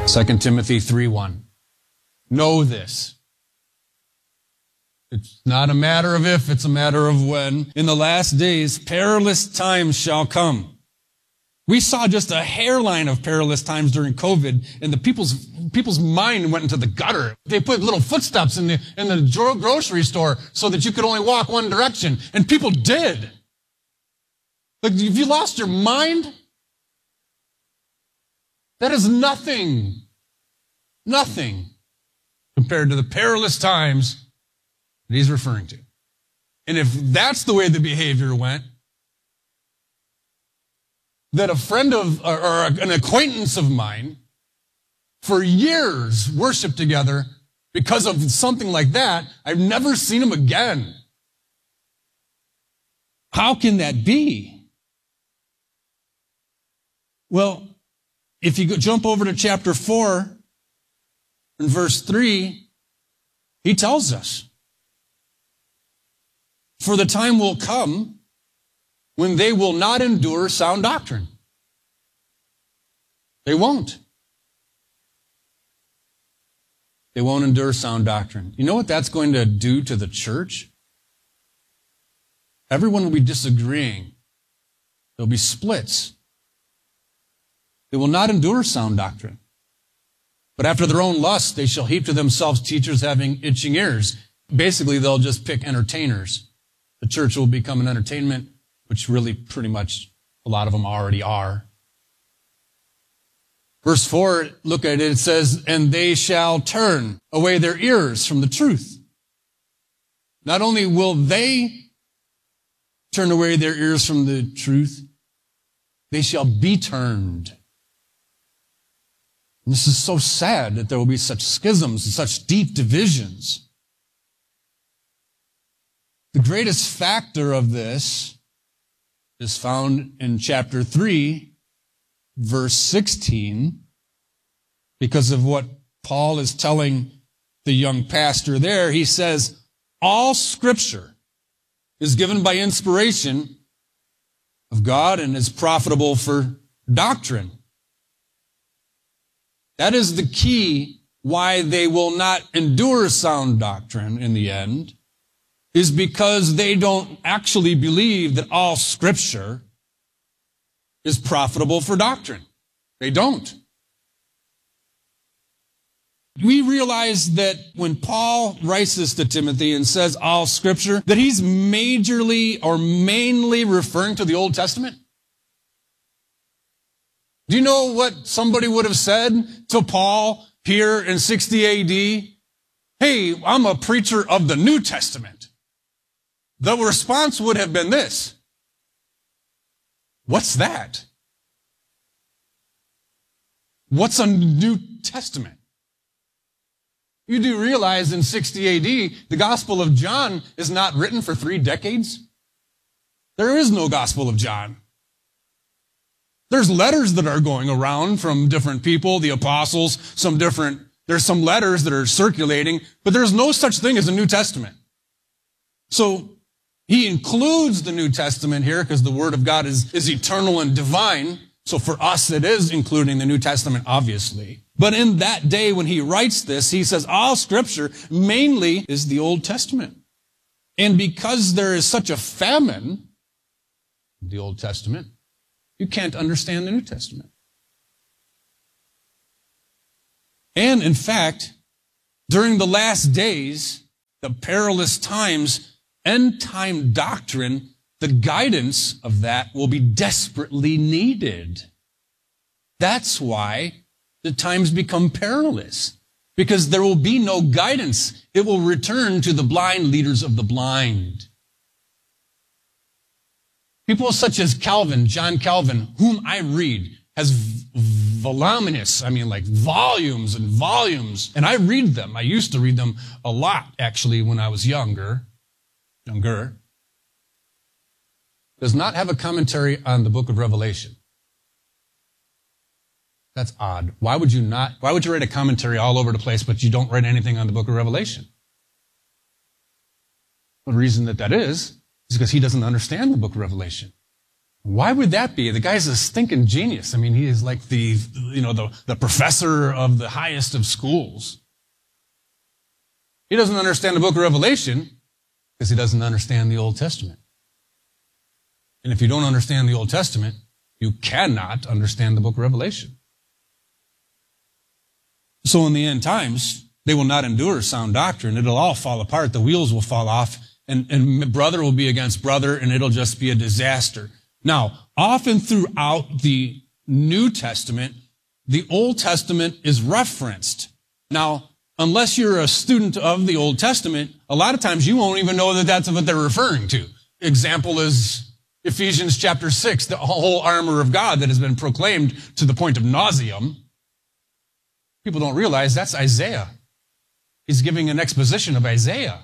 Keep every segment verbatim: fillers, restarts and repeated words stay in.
Second Timothy three one. Know this. It's not a matter of if, it's a matter of when. In the last days, perilous times shall come. We saw just a hairline of perilous times during COVID, and the people's people's mind went into the gutter. They put little footsteps in the in the grocery store so that you could only walk one direction, and people did. Like, if you lost your mind, that is nothing, nothing compared to the perilous times that he's referring to. And if that's the way the behavior went, that a friend of, or an acquaintance of mine for years worshiped together because of something like that, I've never seen him again. How can that be? Well, if you go, jump over to chapter four and verse three, he tells us, for the time will come when they will not endure sound doctrine. They won't. They won't endure sound doctrine. You know what that's going to do to the church? Everyone will be disagreeing. There'll be splits. They will not endure sound doctrine. But after their own lust, they shall heap to themselves teachers having itching ears. Basically, they'll just pick entertainers. The church will become an entertainment, which really pretty much a lot of them already are. Verse four, look at it, it says, and they shall turn away their ears from the truth. Not only will they turn away their ears from the truth, they shall be turned. And this is so sad that there will be such schisms and such deep divisions. The greatest factor of this is found in chapter three, verse sixteen, because of what Paul is telling the young pastor there. He says, all scripture is given by inspiration of God and is profitable for doctrine. That is the key why they will not endure sound doctrine in the end, is because they don't actually believe that all scripture is profitable for doctrine. They don't. We realize that when Paul writes this to Timothy and says all scripture, that he's majorly or mainly referring to the Old Testament. Do you know what somebody would have said to Paul here in sixty A D? Hey, I'm a preacher of the New Testament. The response would have been this. What's that? What's a New Testament? You do realize in sixty A D, the Gospel of John is not written for three decades. There is no Gospel of John. There's letters that are going around from different people, the apostles, some different, there's some letters that are circulating, but there's no such thing as a New Testament. So, he includes the New Testament here because the Word of God is, is eternal and divine. So for us, it is including the New Testament, obviously. But in that day when he writes this, he says all Scripture mainly is the Old Testament. And because there is such a famine in the Old Testament, you can't understand the New Testament. And in fact, during the last days, the perilous times, end-time doctrine, the guidance of that will be desperately needed. That's why the times become perilous, because there will be no guidance. It will return to the blind leaders of the blind. People such as Calvin, John Calvin, whom I read, has voluminous, I mean like volumes and volumes, and I read them. I used to read them a lot, actually, when I was younger. Younger. Does not have a commentary on the book of Revelation. That's odd. Why would you not, why would you write a commentary all over the place, but you don't write anything on the book of Revelation? The reason that that is, is because he doesn't understand the book of Revelation. Why would that be? The guy's a stinking genius. I mean, he is like the, you know, the, the professor of the highest of schools. He doesn't understand the book of Revelation because he doesn't understand the Old Testament. And if you don't understand the Old Testament, you cannot understand the book of Revelation. So in the end times, they will not endure sound doctrine. It'll all fall apart. The wheels will fall off, and, and brother will be against brother, and it'll just be a disaster. Now, often throughout the New Testament, the Old Testament is referenced. Now, unless you're a student of the Old Testament, a lot of times you won't even know that that's what they're referring to. Example is Ephesians chapter six, the whole armor of God that has been proclaimed to the point of nauseam. People don't realize that's Isaiah. He's giving an exposition of Isaiah.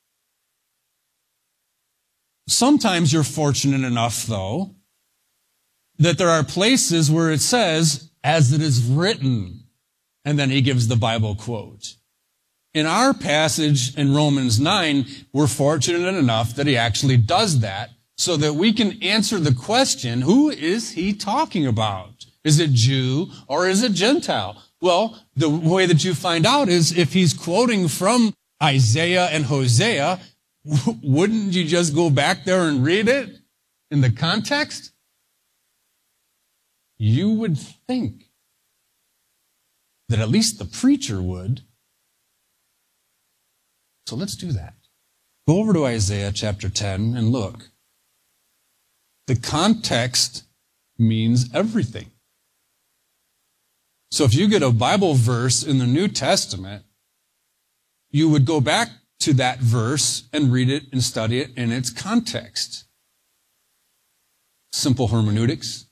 Sometimes you're fortunate enough, though, that there are places where it says, as it is written, and then he gives the Bible quote. In our passage in Romans nine, we're fortunate enough that he actually does that so that we can answer the question, who is he talking about? Is it Jew or is it Gentile? Well, the way that you find out is if he's quoting from Isaiah and Hosea, wouldn't you just go back there and read it in the context? You would think that at least the preacher would. So let's do that. Go over to Isaiah chapter ten and look. The context means everything. So if you get a Bible verse in the New Testament, you would go back to that verse and read it and study it in its context. Simple hermeneutics.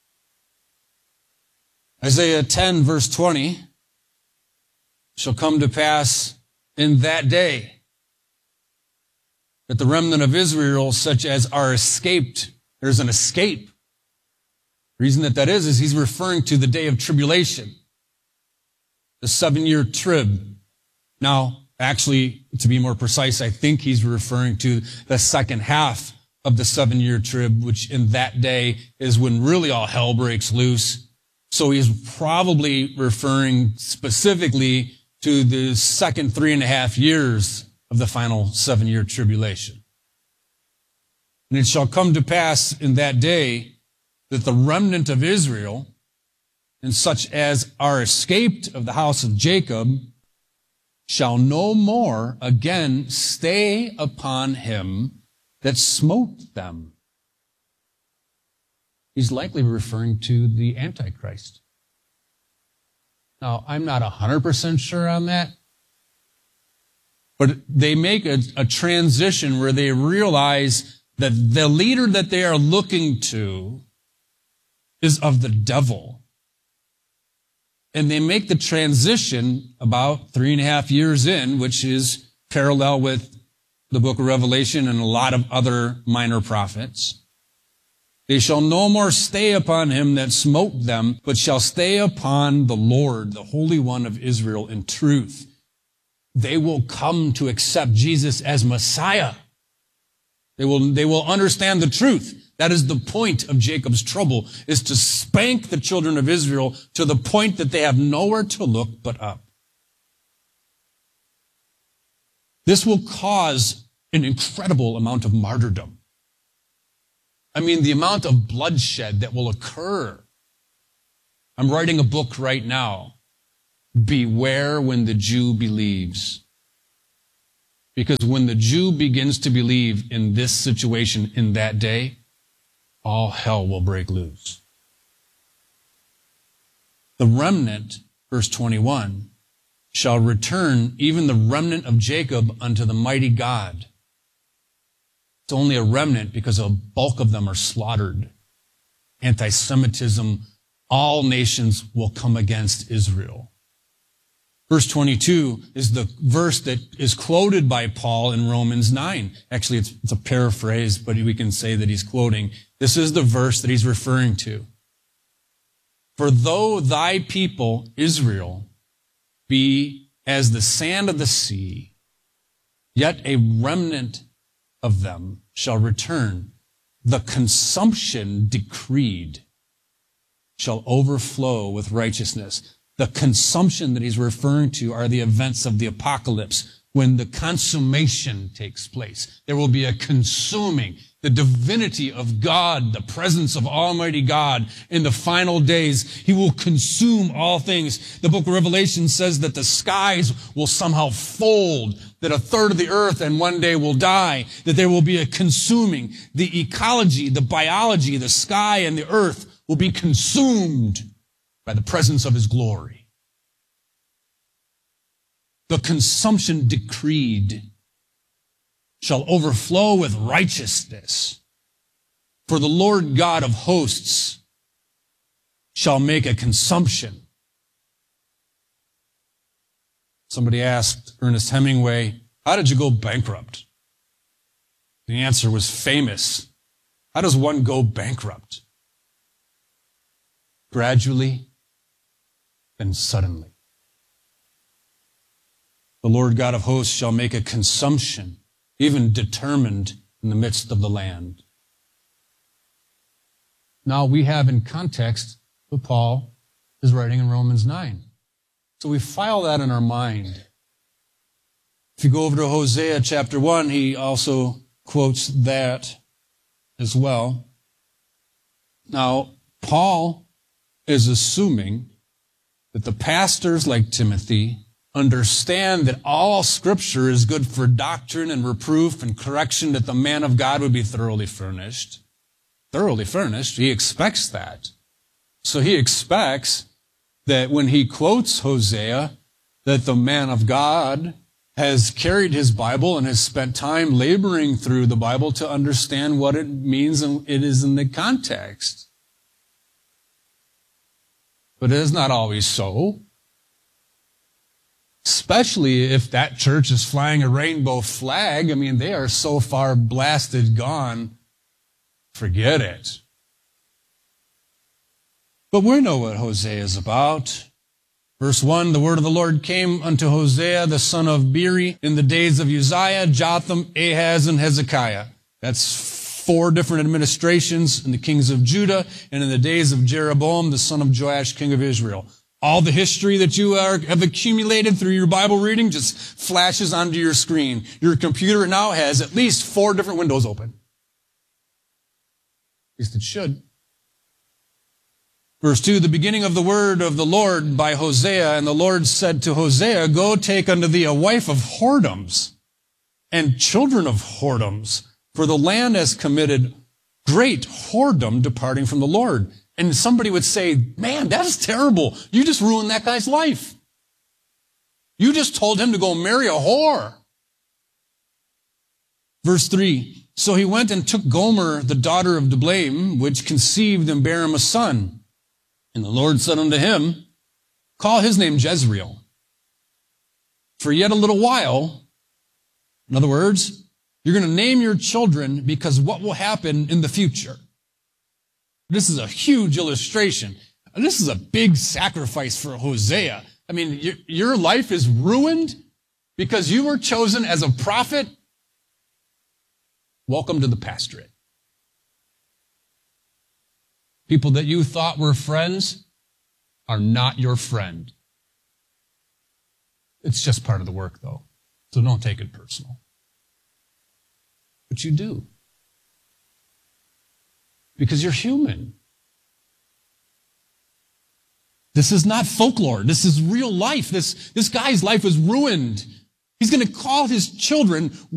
Isaiah ten, verse twenty, shall come to pass in that day that the remnant of Israel, such as are escaped, there's an escape. The reason that that is, is he's referring to the day of tribulation, the seven-year trib. Now, actually, to be more precise, I think he's referring to the second half of the seven-year trib, which in that day is when really all hell breaks loose. So he's probably referring specifically to the second three and a half years of the final seven-year tribulation. And it shall come to pass in that day that the remnant of Israel, and such as are escaped of the house of Jacob, shall no more again stay upon him that smote them. He's likely referring to the Antichrist. Now, I'm not one hundred percent sure on that, but they make a, a transition where they realize that the leader that they are looking to is of the devil. And they make the transition about three and a half years in, which is parallel with the book of Revelation and a lot of other minor prophets. They shall no more stay upon him that smote them, but shall stay upon the Lord, the Holy One of Israel, in truth. They will come to accept Jesus as Messiah. They will, they will understand the truth. That is the point of Jacob's trouble, is to spank the children of Israel to the point that they have nowhere to look but up. This will cause an incredible amount of martyrdom. I mean, the amount of bloodshed that will occur. I'm writing a book right now. Beware when the Jew believes. Because when the Jew begins to believe in this situation in that day, all hell will break loose. The remnant, verse twenty-one, shall return, even the remnant of Jacob, unto the mighty God. It's only a remnant because a bulk of them are slaughtered. Anti-Semitism, all nations will come against Israel. Verse twenty-two is the verse that is quoted by Paul in Romans nine. Actually, it's, it's a paraphrase, but we can say that he's quoting. This is the verse that he's referring to. For though thy people, Israel, be as the sand of the sea, yet a remnant of them shall return, the consumption decreed shall overflow with righteousness. The consumption that he's referring to are the events of the apocalypse, when the consummation takes place. There will be a consuming. The divinity of God, the presence of Almighty God in the final days, he will consume all things. The book of Revelation says that the skies will somehow fold, that a third of the earth and one day will die, that there will be a consuming. The ecology, the biology, the sky and the earth will be consumed by the presence of his glory. The consumption decreed shall overflow with righteousness. For the Lord God of hosts shall make a consumption. Somebody asked Ernest Hemingway, how did you go bankrupt? The answer was famous. How does one go bankrupt? Gradually, then suddenly. The Lord God of hosts shall make a consumption, even determined in the midst of the land. Now we have in context what Paul is writing in Romans nine. So we file that in our mind. If you go over to Hosea chapter one, he also quotes that as well. Now, Paul is assuming that the pastors like Timothy understand that all Scripture is good for doctrine and reproof and correction, that the man of God would be thoroughly furnished. Thoroughly furnished. He expects that. So he expects that when he quotes Hosea, that the man of God has carried his Bible and has spent time laboring through the Bible to understand what it means and it is in the context. But it is not always so. Especially if that church is flying a rainbow flag. I mean, they are so far blasted gone. Forget it. But we know what Hosea is about. Verse one, the word of the Lord came unto Hosea, the son of Beeri, in the days of Uzziah, Jotham, Ahaz, and Hezekiah. That's four different administrations in the kings of Judah, and in the days of Jeroboam, the son of Joash, king of Israel. All the history that you are, have accumulated through your Bible reading just flashes onto your screen. Your computer now has at least four different windows open. At least it should. Verse two, the beginning of the word of the Lord by Hosea, and the Lord said to Hosea, go take unto thee a wife of whoredoms and children of whoredoms, for the land has committed great whoredom departing from the Lord. And somebody would say, man, that's terrible. You just ruined that guy's life. You just told him to go marry a whore. Verse three, so he went and took Gomer, the daughter of Diblaim, which conceived and bare him a son. And the Lord said unto him, call his name Jezreel. For yet a little while, in other words, you're going to name your children because what will happen in the future. This is a huge illustration. And this is a big sacrifice for Hosea. I mean, your, your life is ruined because you were chosen as a prophet. Welcome to the pastorate. People that you thought were friends are not your friend. It's just part of the work, though. So don't take it personal. But you do. Because you're human. This is not folklore. This is real life. This, this guy's life was ruined. He's going to call his children